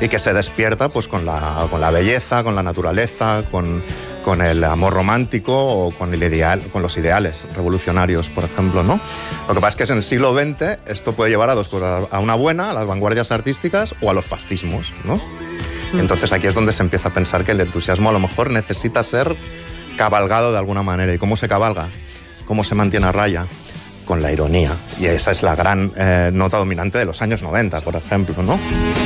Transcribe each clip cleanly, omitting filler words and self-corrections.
y que se despierta pues con la belleza, con la naturaleza, con el amor romántico o con los ideales revolucionarios, por ejemplo, ¿no? Lo que pasa es que en el siglo XX esto puede llevar a dos cosas, a una buena, a las vanguardias artísticas, o a los fascismos, ¿no? Entonces aquí es donde se empieza a pensar que el entusiasmo a lo mejor necesita ser cabalgado de alguna manera. ¿Y cómo se cabalga? ¿Cómo se mantiene a raya? Con la ironía. Y esa es la gran nota dominante de los años 90, por ejemplo, ¿no?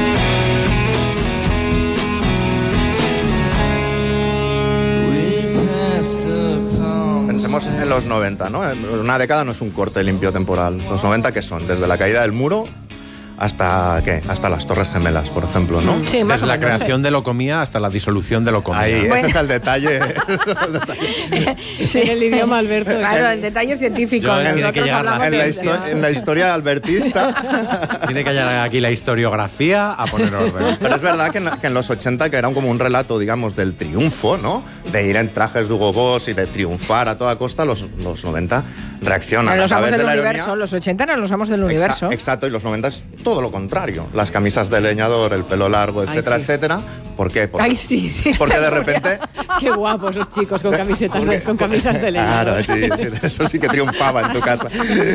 Pensemos en los 90, ¿no? Una década no es un corte limpio temporal. Los 90, ¿qué son? Desde la caída del muro hasta las Torres Gemelas, por ejemplo, ¿no? Sí, más desde la creación de Locomía hasta la disolución de Locomía. Ahí, ese es el detalle. Sí, el idioma, Alberto. Claro, el detalle científico. Nosotros hablamos en la historia albertista. Tiene que llegar aquí la historiografía a poner orden. Pero es verdad que en los 80, que era como un relato, digamos, del triunfo, ¿no? De ir en trajes de Hugo Boss y de triunfar a toda costa, los 90 reaccionan. Eran los amos del universo. universo, los 80 eran los amos del universo. Exacto, y los 90 es todo lo contrario. Las camisas de leñador, el pelo largo, etcétera, etcétera. ¿Por qué? Porque de repente... Qué guapos los chicos con camisas de leñador. Claro, sí, eso sí que triunfaba en tu casa.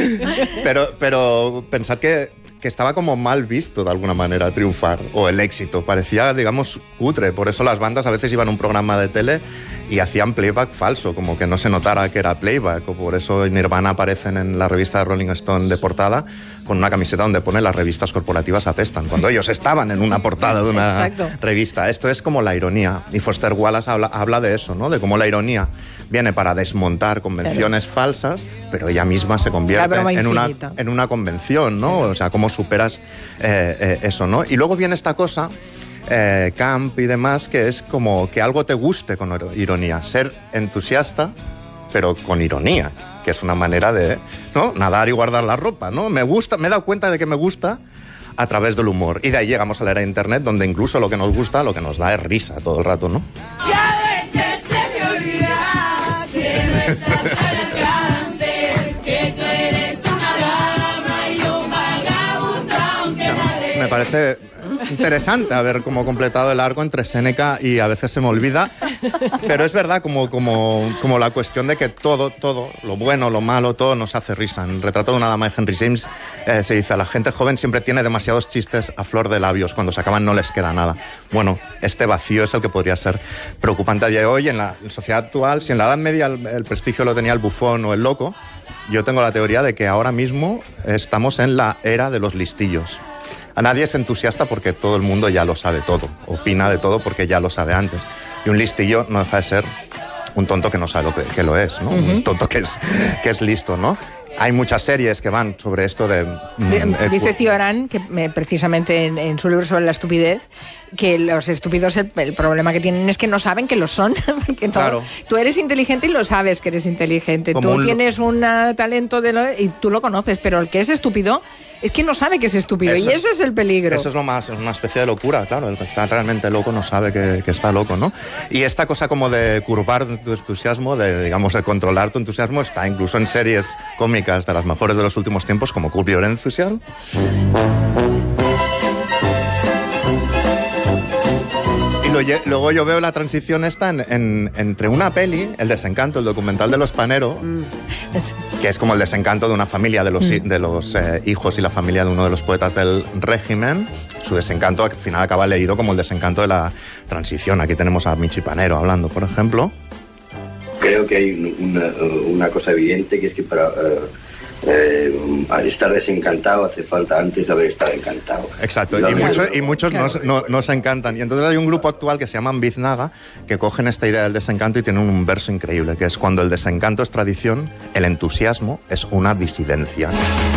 Pero pensad que estaba como mal visto de alguna manera triunfar, o el éxito, parecía, digamos, cutre. Por eso las bandas a veces iban a un programa de tele y hacían playback falso, como que no se notara que era playback, o por eso Nirvana aparecen en la revista de Rolling Stone de portada con una camiseta donde pone las revistas corporativas apestan, cuando ellos estaban en una portada de una revista. Esto es como la ironía, y Foster Wallace habla de eso, ¿no? De cómo la ironía viene para desmontar convenciones falsas, pero ella misma se convierte en una convención, ¿no? O sea, cómo superas eso, ¿no? Y luego viene esta cosa, camp y demás, que es como que algo te guste con ironía, ser entusiasta, pero con ironía, que es una manera de, ¿no? Nadar y guardar la ropa, ¿no? Me he dado cuenta de que me gusta a través del humor. Y de ahí llegamos a la era de Internet, donde incluso lo que nos gusta, lo que nos da es risa todo el rato, ¿no? Me parece interesante haber como completado el arco entre Séneca y a veces se me olvida, pero es verdad como la cuestión de que todo, lo bueno, lo malo, todo nos hace risa. En el retrato de una dama de Henry James se dice: la gente joven siempre tiene demasiados chistes a flor de labios, cuando se acaban no les queda nada. Bueno, este vacío es el que podría ser preocupante a día de hoy en la sociedad actual. Si en la Edad Media el prestigio lo tenía el bufón o el loco, yo tengo la teoría de que ahora mismo estamos en la era de los listillos. A nadie es entusiasta porque todo el mundo ya lo sabe todo, opina de todo porque ya lo sabe antes. Y un listillo no deja de ser un tonto que no sabe que lo es, ¿no? Un tonto que es listo, ¿no? Hay muchas series que van sobre esto de... Dice Cioran, que precisamente en su libro sobre la estupidez, que los estúpidos el problema que tienen es que no saben que lo son. Porque claro. Tú eres inteligente y lo sabes que eres inteligente. Tú tienes un talento y tú lo conoces, pero el que es estúpido es que no sabe que es estúpido, y ese es el peligro. Eso es lo más, es una especie de locura, claro. El que está realmente loco no sabe que está loco, ¿no? Y esta cosa como de curvar tu entusiasmo, de controlar tu entusiasmo, está incluso en series cómicas de las mejores de los últimos tiempos, como Curb Your Enthusiasm. Luego yo veo la transición esta entre una peli, El desencanto, el documental de Los Panero, que es como el desencanto de una familia, de los hijos y la familia de uno de los poetas del régimen. Su desencanto al final acaba leído como el desencanto de la transición. Aquí tenemos a Michi Panero hablando, por ejemplo. Creo que hay una cosa evidente, que es que para estar desencantado hace falta antes haber estado encantado. Exacto, y muchos no se encantan. Y entonces hay un grupo actual que se llaman Biznaga, que cogen esta idea del desencanto y tienen un verso increíble, que es: cuando el desencanto es tradición, el entusiasmo es una disidencia.